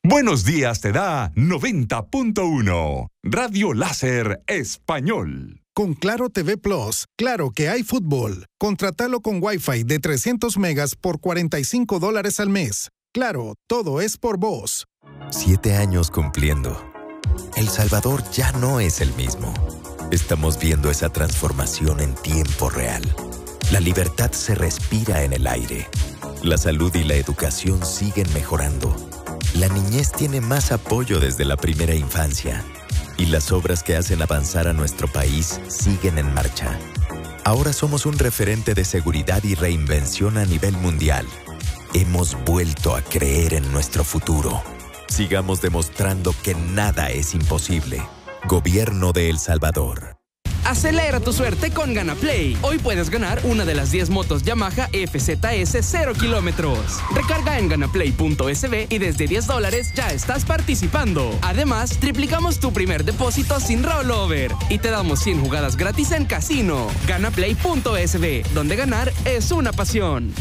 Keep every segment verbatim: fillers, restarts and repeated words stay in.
Buenos días te da noventa punto uno. Radio Láser Español. Con Claro T V Plus, claro que hay fútbol. Contratalo con Wi-Fi de trescientos megas por cuarenta y cinco dólares al mes. Claro, todo es por vos. Siete años cumpliendo. El Salvador ya no es el mismo. Estamos viendo esa transformación en tiempo real. La libertad se respira en el aire. La salud y la educación siguen mejorando. La niñez tiene más apoyo desde la primera infancia. Y las obras que hacen avanzar a nuestro país siguen en marcha. Ahora somos un referente de seguridad y reinvención a nivel mundial. Hemos vuelto a creer en nuestro futuro. Sigamos demostrando que nada es imposible. Gobierno de El Salvador. Acelera tu suerte con GanaPlay. Hoy puedes ganar una de las diez motos Yamaha F Z S cero kilómetros. Recarga en ganaplay punto s b y desde diez dólares ya estás participando. Además, triplicamos tu primer depósito sin rollover y te damos cien jugadas gratis en casino. ganaplay punto s b, donde ganar es una pasión.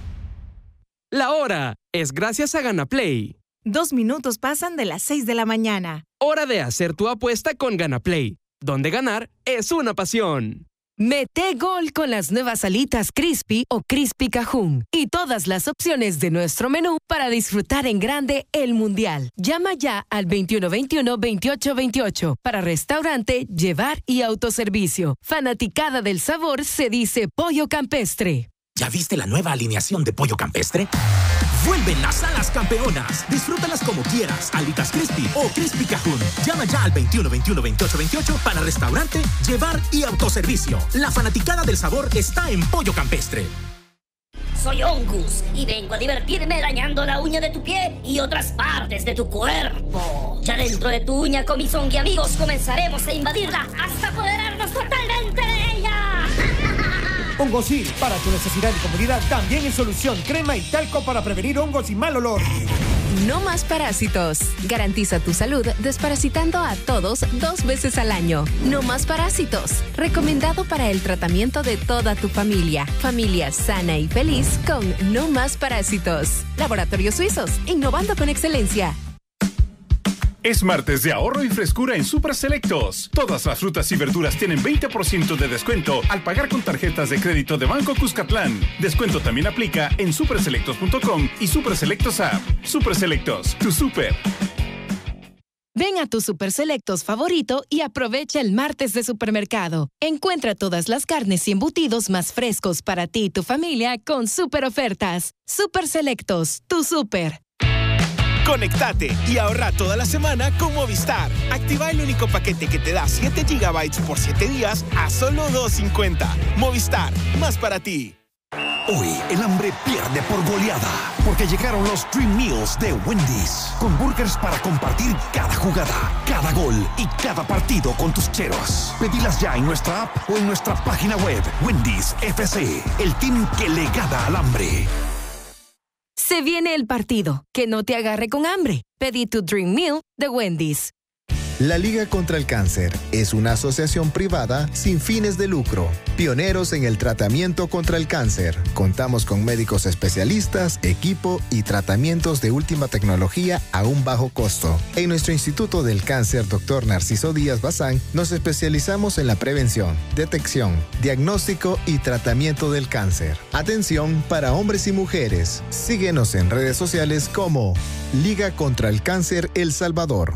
La hora es gracias a GanaPlay. Dos minutos pasan de las seis de la mañana. Hora de hacer tu apuesta con GanaPlay, donde ganar es una pasión. Mete gol con las nuevas alitas Crispy o Crispy Cajún y todas las opciones de nuestro menú para disfrutar en grande el Mundial. Llama ya al veintiuno veintiuno veintiocho veintiocho para restaurante, llevar y autoservicio. Fanaticada del sabor se dice Pollo Campestre. ¿Ya viste la nueva alineación de Pollo Campestre? ¡Vuelven las alas campeonas! Disfrútalas como quieras, alitas crispy o crispy cajún. Llama ya al veintiuno veintiuno veintiocho veintiocho para restaurante, llevar y autoservicio. La fanaticada del sabor está en Pollo Campestre. Soy Ongus y vengo a divertirme dañando la uña de tu pie y otras partes de tu cuerpo. Ya dentro de tu uña con mis ongi amigos comenzaremos a invadirla hasta apoderarnos totalmente de ella. Hongosil, para tu necesidad y comodidad, también en solución, crema y talco para prevenir hongos y mal olor. No más parásitos. Garantiza tu salud desparasitando a todos dos veces al año. No más parásitos. Recomendado para el tratamiento de toda tu familia. Familia sana y feliz con No más parásitos. Laboratorios Suizos, innovando con excelencia. Es martes de ahorro y frescura en Super Selectos. Todas las frutas y verduras tienen veinte por ciento de descuento al pagar con tarjetas de crédito de Banco Cuscatlán. Descuento también aplica en super selectos punto com y Super Selectos App. Super Selectos, tu super. Ven a tu Super Selectos favorito y aprovecha el martes de supermercado. Encuentra todas las carnes y embutidos más frescos para ti y tu familia con super ofertas. Super Selectos, tu super. Conectate y ahorra toda la semana con Movistar. Activa el único paquete que te da siete gigabytes por siete días a solo dos cincuenta. Movistar, más para ti. Hoy el hambre pierde por goleada, porque llegaron los Dream Meals de Wendy's, con burgers para compartir cada jugada, cada gol y cada partido con tus cheros. Pedilas ya en nuestra app o en nuestra página web. Wendy's F C, el team que le gana al hambre. Se viene el partido. Que no te agarre con hambre. Pedí tu Dream Meal de Wendy's. La Liga contra el Cáncer es una asociación privada sin fines de lucro, pioneros en el tratamiento contra el cáncer. Contamos con médicos especialistas, equipo y tratamientos de última tecnología a un bajo costo. En nuestro Instituto del Cáncer, doctor Narciso Díaz Bazán, nos especializamos en la prevención, detección, diagnóstico y tratamiento del cáncer. Atención para hombres y mujeres. Síguenos en redes sociales como Liga contra el Cáncer El Salvador.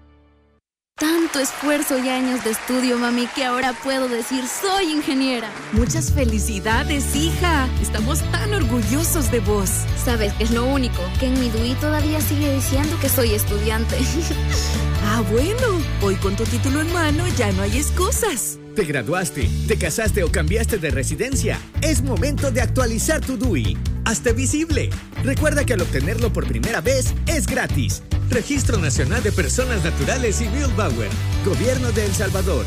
Tanto esfuerzo y años de estudio, mami, que ahora puedo decir soy ingeniera. Muchas felicidades, hija. Estamos tan orgullosos de vos. ¿Sabes qué es lo único? Que en mi D U I todavía sigue diciendo que soy estudiante. Ah, bueno. Hoy con tu título en mano ya no hay excusas. Te graduaste, te casaste o cambiaste de residencia. Es momento de actualizar tu D U I. Hazte visible. Recuerda que al obtenerlo por primera vez es gratis. Registro Nacional de Personas Naturales y Bauer. Gobierno de El Salvador.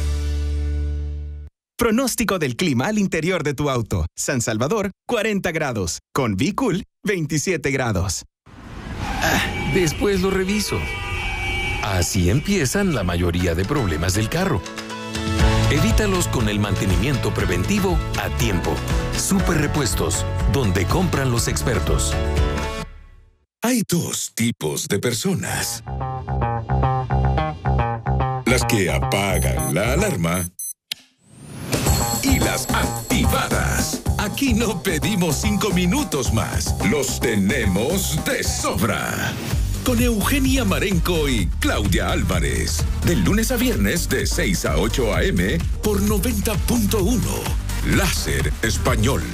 Pronóstico del clima al interior de tu auto. San Salvador, cuarenta grados. Con Be-Cool, veintisiete grados. Ah, después lo reviso. Así empiezan la mayoría de problemas del carro. Evítalos con el mantenimiento preventivo a tiempo. Super Repuestos, donde compran los expertos. Hay dos tipos de personas. Las que apagan la alarma y las activadas. Aquí no pedimos cinco minutos más. Los tenemos de sobra. Con Eugenia Marenco y Claudia Álvarez. Del lunes a viernes de seis a ocho a eme por noventa punto uno. Láser Español.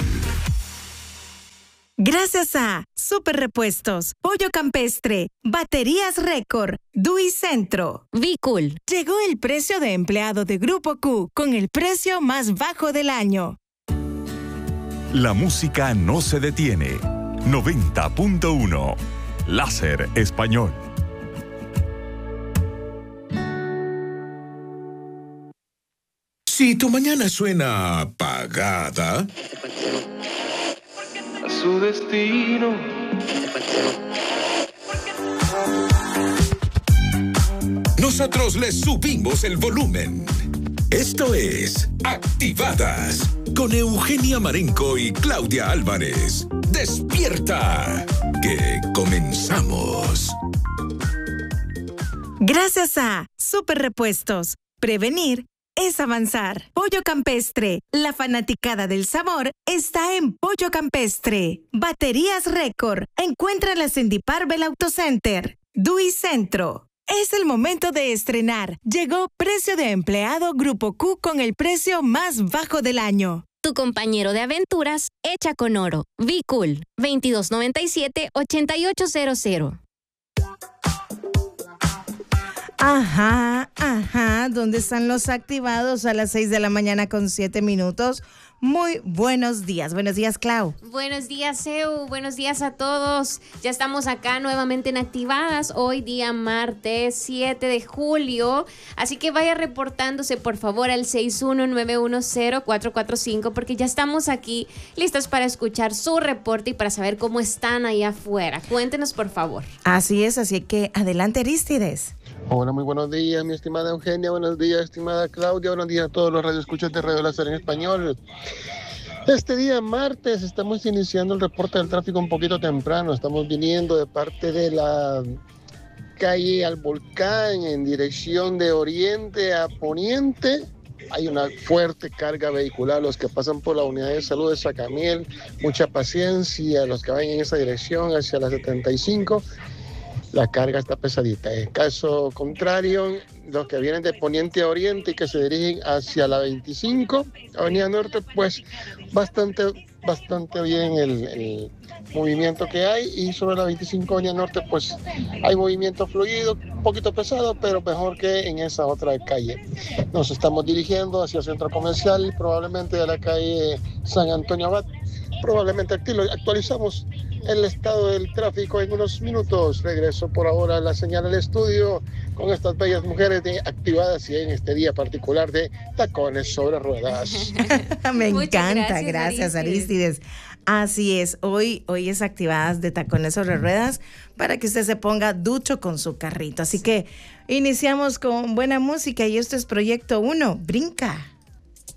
Gracias a Super Repuestos, Pollo Campestre, Baterías Récord, Dui Centro, V-Cool. Llegó el precio de empleado de Grupo Q con el precio más bajo del año. La música no se detiene. noventa punto uno. Láser Español. Si tu mañana suena apagada, a su destino. nosotros le subimos el volumen. Esto es Activadas con Eugenia Marenco y Claudia Álvarez. ¡Despierta! Que comenzamos. Gracias a Super Repuestos. Prevenir es avanzar. Pollo Campestre. La fanaticada del sabor está en Pollo Campestre. Baterías Récord. Encuéntralas en Diparvel Auto Center. Dui Centro. Es el momento de estrenar. Llegó precio de empleado Grupo Q con el precio más bajo del año. Tu compañero de aventuras hecha con oro. V-Cool. veintidós noventa y siete, ochenta y ocho cero cero. Ajá, ajá. ¿Dónde están los activados a las seis de la mañana con siete minutos? Muy buenos días. Buenos días, Clau. Buenos días, Eu. Buenos días a todos. Ya estamos acá nuevamente en Activadas. Hoy día martes siete de julio. Así que vaya reportándose, por favor, al seis uno nueve uno cero cuatro cuatro cinco porque ya estamos aquí listos para escuchar su reporte y para saber cómo están ahí afuera. Cuéntenos, por favor. Así es, así que adelante, Arístides. Hola, muy buenos días, mi estimada Eugenia, buenos días, estimada Claudia, buenos días a todos los radioescuchas de Radio Láser en Español. Este día martes estamos iniciando el reporte del tráfico un poquito temprano, estamos viniendo de parte de la calle al Volcán en dirección de oriente a poniente. Hay una fuerte carga vehicular, los que pasan por la unidad de salud de Sacamiel, mucha paciencia, los que van en esa dirección hacia la setenta y cinco. La carga está pesadita. En caso contrario, los que vienen de poniente a oriente y que se dirigen hacia la veinticinco, Avenida Norte, pues bastante, bastante bien el, el movimiento que hay. Y sobre la veinticinco Avenida Norte, pues hay movimiento fluido, un poquito pesado, pero mejor que en esa otra calle. Nos estamos dirigiendo hacia el centro comercial, probablemente a la calle San Antonio Abad. Probablemente actualizamos el estado del tráfico en unos minutos. Regreso por ahora a la señal del estudio con estas bellas mujeres de Activadas y en este día particular de Tacones sobre Ruedas. Me Muchas encanta, gracias, gracias Arístides. Arístides. Así es, hoy, hoy es Activadas de Tacones sobre Ruedas para que usted se ponga ducho con su carrito. Así que iniciamos con buena música y esto es Proyecto uno, Brinca.